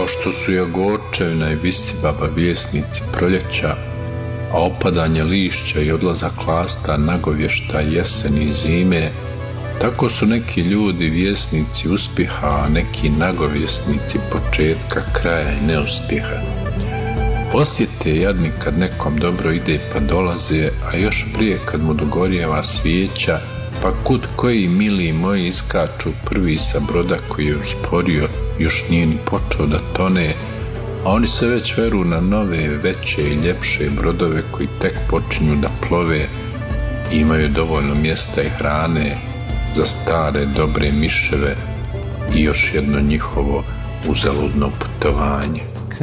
što su Jagorčevina i Visibaba vjesnici proljeća, a opadanje lišća i odlazak lasta nagovješta jeseni i zime, tako su neki ljudi vjesnici uspjeha, a neki nagovjesnici početka, kraja i neuspjeha. Osjete jadni kad nekom dobro ide pa dolaze, a još prije kad mu dogorjeva svijeća, pa kud koji mili moji iskaču prvi sa broda koji je usporio, još nije ni počeo da tone, a oni se već veru na nove, veće i ljepše brodove koji tek počinju da plove i imaju dovoljno mjesta i hrane za stare dobre miševe i još jedno njihovo uzaludno putovanje.